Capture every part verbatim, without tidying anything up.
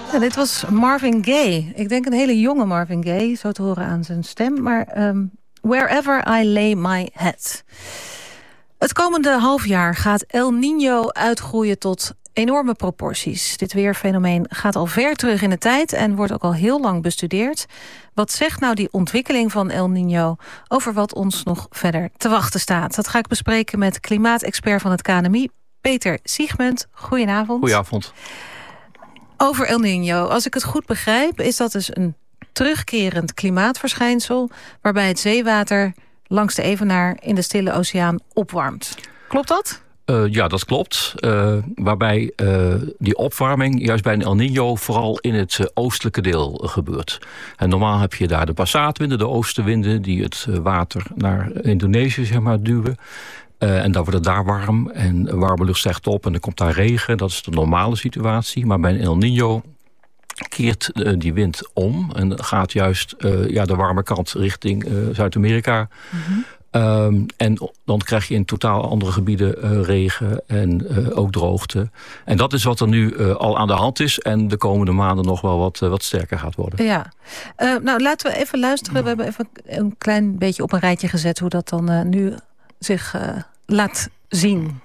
Ja, dit was Marvin Gaye. Ik denk een hele jonge Marvin Gaye, zo te horen aan zijn stem. Maar um, Wherever I Lay My Head. Het komende half jaar gaat El Niño uitgroeien tot enorme proporties. Dit weerfenomeen gaat al ver terug in de tijd en wordt ook al heel lang bestudeerd. Wat zegt nou die ontwikkeling van El Niño over wat ons nog verder te wachten staat? Dat ga ik bespreken met klimaatexpert van het K N M I, Peter Siegmunt. Goedenavond. Goedenavond. Over El Niño. Als ik het goed begrijp, is dat dus een terugkerend klimaatverschijnsel waarbij het zeewater langs de Evenaar in de Stille Oceaan opwarmt. Klopt dat? Uh, ja, dat klopt. Uh, waarbij uh, die opwarming juist bij een El Niño vooral in het uh, oostelijke deel uh, gebeurt. En normaal heb je daar de passaatwinden, de oostenwinden, die het uh, water naar Indonesië zeg maar, duwen. Uh, en dan wordt het daar warm en warme lucht stijgt op en dan komt daar regen. Dat is de normale situatie. Maar bij een El Niño keert uh, die wind om en gaat juist uh, ja, de warme kant richting uh, Zuid-Amerika. Mm-hmm. Um, en dan krijg je in totaal andere gebieden uh, regen en uh, ook droogte. En dat is wat er nu uh, al aan de hand is en de komende maanden nog wel wat, uh, wat sterker gaat worden. Ja, uh, nou laten we even luisteren. We hebben even een klein beetje op een rijtje gezet hoe dat dan uh, nu zich uh, laat zien.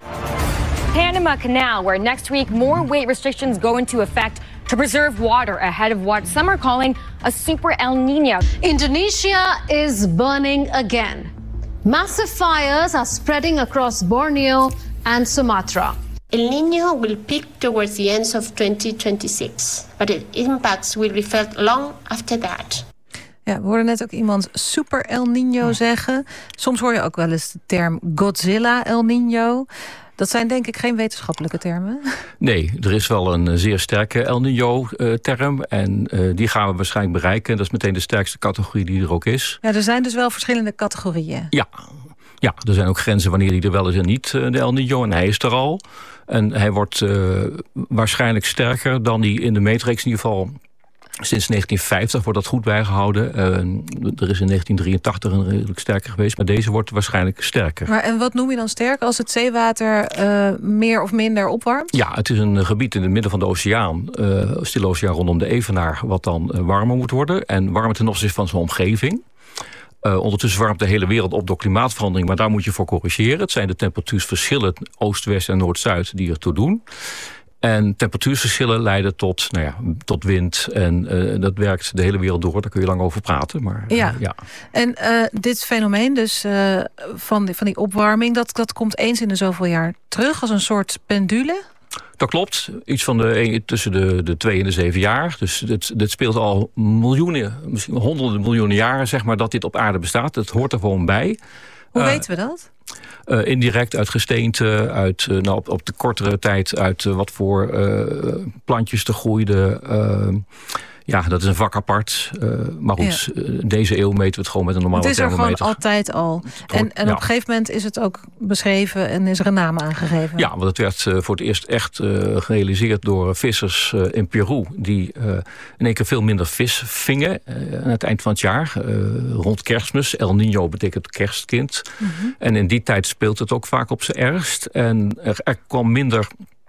Panama Canal, where next week more weight restrictions go into effect to preserve water ahead of what some are calling a super El Niño. Indonesia is burning again. Massive fires are spreading across Borneo and Sumatra. El Niño will peak towards the end of twenty twenty-six, but its impacts will be felt long after that. Ja, we hoorden net ook iemand super El Niño zeggen. Soms hoor je ook wel eens de term Godzilla El Niño. Dat zijn denk ik geen wetenschappelijke termen. Nee, er is wel een zeer sterke El Niño-term. En uh, die gaan we waarschijnlijk bereiken. Dat is meteen de sterkste categorie die er ook is. Ja, er zijn dus wel verschillende categorieën. Ja, ja, er zijn ook grenzen wanneer die er wel is en niet, de El Niño. En hij is er al. En hij wordt uh, waarschijnlijk sterker dan die in de meetreeks in ieder geval. Sinds negentien vijftig wordt dat goed bijgehouden. Uh, er is in negentien drieëntachtig een redelijk sterker geweest. Maar deze wordt waarschijnlijk sterker. Maar en wat noem je dan sterk als het zeewater uh, meer of minder opwarmt? Ja, het is een gebied in het midden van de oceaan. Uh, Stille Oceaan rondom de Evenaar. Wat dan uh, warmer moet worden. En warmer ten opzichte van zijn omgeving. Uh, ondertussen warmt de hele wereld op door klimaatverandering. Maar daar moet je voor corrigeren. Het zijn de temperatuursverschillen oost-west en noord-zuid die ertoe doen. En temperatuurverschillen leiden tot, nou ja, tot wind. En uh, dat werkt de hele wereld door. Daar kun je lang over praten. Maar, uh, ja. ja. En uh, dit fenomeen dus uh, van, die, van die opwarming... Dat, dat komt eens in de zoveel jaar terug als een soort pendule? Dat klopt. Iets van de, tussen de, de twee en de zeven jaar. Dus dit, dit speelt al miljoenen, misschien honderden miljoenen jaren... zeg maar, dat dit op aarde bestaat. Het hoort er gewoon bij. Hoe uh, weten we dat? Uh, indirect uit gesteente, uit, uh, nou, op, op de kortere tijd uit uh, wat voor uh, plantjes er groeiden. Uh, ja, dat is een vak apart. Uh, maar goed, ja. uh, deze eeuw meten we het gewoon met een normale thermometer. Het is er gewoon altijd al. En, en ja. op een gegeven moment is het ook beschreven en is er een naam aangegeven. Ja, want het werd uh, voor het eerst echt uh, gerealiseerd door vissers uh, in Peru. Die uh, in één keer veel minder vis vingen uh, aan het eind van het jaar. Uh, rond Kerstmis. El Niño betekent kerstkind. Mm-hmm. En in die tijd speelt het ook vaak op zijn ergst. En er, er kwam minder...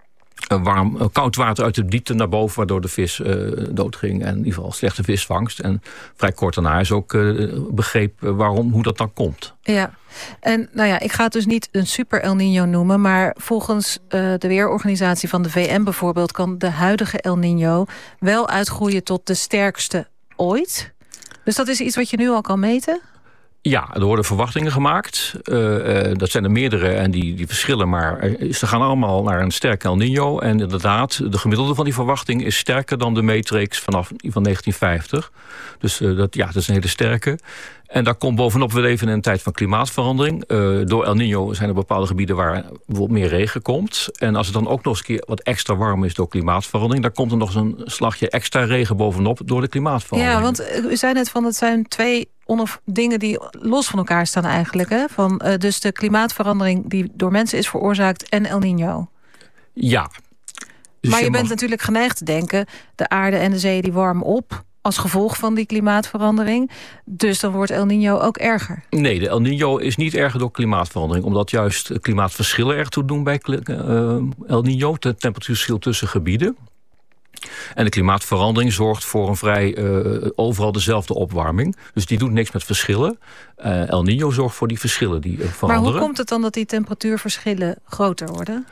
warm, koud water uit de diepte naar boven... waardoor de vis uh, doodging. En in ieder geval slechte visvangst. En vrij kort daarna is ook uh, begreep waarom, hoe dat dan komt. Ja, en nou ja, ik ga het dus niet een super El Niño noemen... maar volgens uh, de Weerorganisatie van de V N bijvoorbeeld... kan de huidige El Niño wel uitgroeien tot de sterkste ooit. Dus dat is iets wat je nu al kan meten? Ja, er worden verwachtingen gemaakt. Uh, uh, dat zijn er meerdere en die, die verschillen. Maar uh, ze gaan allemaal naar een sterke El Niño. En inderdaad, de gemiddelde van die verwachting is sterker dan de meetreeks vanaf van negentien vijftig. Dus uh, dat, ja, dat is een hele sterke. En daar komt bovenop, we leven in een tijd van klimaatverandering. Uh, door El Niño zijn er bepaalde gebieden waar bijvoorbeeld meer regen komt. En als het dan ook nog eens een keer wat extra warm is door klimaatverandering... dan komt er nog eens een slagje extra regen bovenop door de klimaatverandering. Ja, want u zei net van het zijn twee onaf- dingen die los van elkaar staan eigenlijk. Hè? Van, uh, dus de klimaatverandering die door mensen is veroorzaakt en El Niño. Ja. Dus maar je, je bent mag... natuurlijk geneigd te denken... de aarde en de zee die warmen op... als gevolg van die klimaatverandering. Dus dan wordt El Niño ook erger. Nee, de El Niño is niet erger door klimaatverandering. Omdat juist klimaatverschillen ertoe doen bij uh, El Niño. Het temperatuurverschil tussen gebieden. En de klimaatverandering zorgt voor een vrij uh, overal dezelfde opwarming. Dus die doet niks met verschillen. Uh, El Niño zorgt voor die verschillen die uh, veranderen. Maar hoe komt het dan dat die temperatuurverschillen groter worden?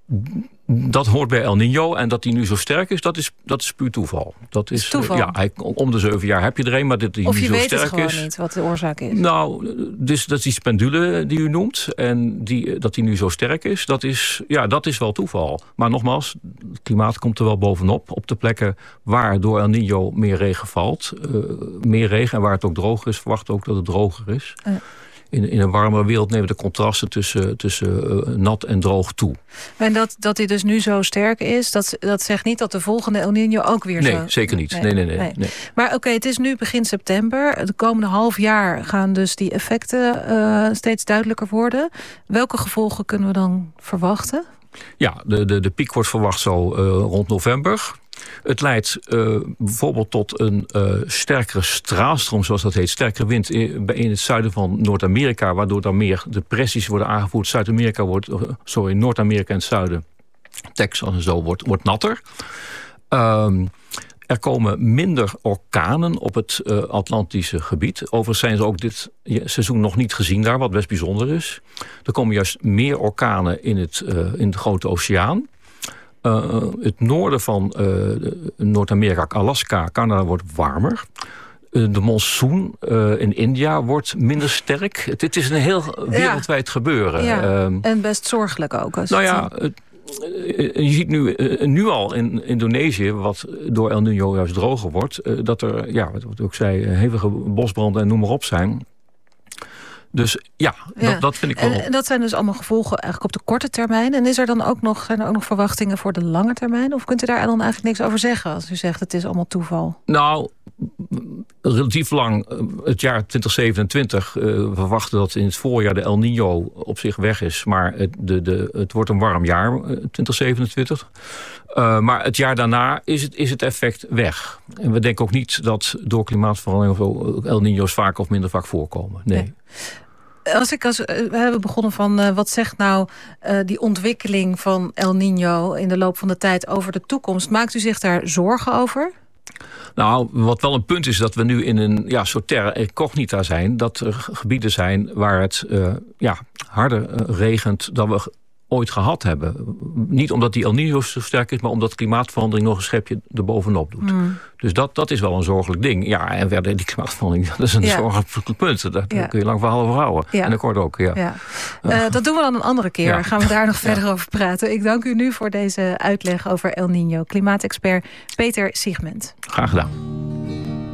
Dat hoort bij El Niño. En dat die nu zo sterk is, dat is, dat is puur toeval. Dat is, toeval? Uh, ja, hij, om de zeven jaar heb je er een, maar dat die of nu je zo weet sterk het gewoon is. niet wat de oorzaak is. Nou, dus dat is die pendule die u noemt. En die, dat die nu zo sterk is, dat is, ja, dat is wel toeval. Maar nogmaals, het klimaat komt er wel bovenop. Op de plekken waar door El Niño meer regen valt. Uh, meer regen en waar het ook droger is, verwacht ook dat het droger is. Uh. In, in een warmere wereld nemen de contrasten tussen, tussen uh, nat en droog toe. En dat, dat hij dus nu zo sterk is, dat, dat zegt niet dat de volgende El Niño ook weer nee, zo... Nee, zeker niet. Nee, nee, nee. nee, nee. nee. Maar oké, okay, het is nu begin september. De komende half jaar gaan dus die effecten uh, steeds duidelijker worden. Welke gevolgen kunnen we dan verwachten? Ja, de, de, de piek wordt verwacht zo uh, rond november. Het leidt uh, bijvoorbeeld tot een uh, sterkere straalstroom, zoals dat heet. Sterkere wind in, in het zuiden van Noord-Amerika, waardoor dan meer depressies worden aangevoerd. Zuid-Amerika wordt, uh, sorry, Noord-Amerika en het zuiden, Texas en zo, wordt, wordt natter. Um, Er komen minder orkanen op het uh, Atlantische gebied. Overigens zijn ze ook dit seizoen nog niet gezien daar, wat best bijzonder is. Er komen juist meer orkanen in, het, uh, in de Grote Oceaan. Uh, het noorden van uh, Noord-Amerika, Alaska, Canada wordt warmer. Uh, de monsoon uh, in India wordt minder sterk. Dit is een heel wereldwijd ja. gebeuren. Ja. Uh, en best zorgelijk ook. Als nou het... ja... Uh, Je ziet nu, nu al in Indonesië, wat door El Niño juist droger wordt, dat er, ja, wat ik ook zei, hevige bosbranden en noem maar op zijn. Dus ja, ja. Dat, dat vind ik wel. En dat zijn dus allemaal gevolgen eigenlijk op de korte termijn. En is er dan ook nog, zijn er ook nog verwachtingen voor de lange termijn? Of kunt u daar dan eigenlijk niks over zeggen als u zegt het is allemaal toeval? Nou, relatief lang, het jaar twintig zevenentwintig, uh, we verwachten dat in het voorjaar de El Niño op zich weg is. Maar het, de, de, het wordt een warm jaar, twintig zevenentwintig. Uh, maar het jaar daarna is het, is het effect weg. En we denken ook niet dat door klimaatverandering of zo El Niño's vaak of minder vaak voorkomen. Nee. nee. Als ik als, we hebben begonnen van uh, wat zegt nou uh, die ontwikkeling van El Niño in de loop van de tijd over de toekomst. Maakt u zich daar zorgen over? Nou, wat wel een punt is dat we nu in een ja, soort terra incognita zijn. Dat er gebieden zijn waar het uh, ja, harder uh, regent dan we ooit gehad hebben. Niet omdat die El Niño zo sterk is, maar omdat klimaatverandering nog een schepje erbovenop doet. Mm. Dus dat, dat is wel een zorgelijk ding. Ja, en verder die klimaatverandering, dat is een ja. zorgelijk punt. Daar ja. kun je lang verhaal over houden. Ja. En akkoord ook, ja. ja. Uh, dat doen we dan een andere keer. Ja. Gaan we daar nog ja. verder over praten. Ik dank u nu voor deze uitleg over El Niño. Klimaatexpert Peter Siegment. Graag gedaan.